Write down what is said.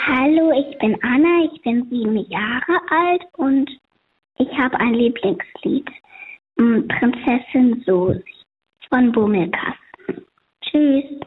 Hallo, ich bin Anna, ich bin 7 Jahre alt und ich habe ein Lieblingslied. Prinzessin Susi von Bummelkasten. Tschüss.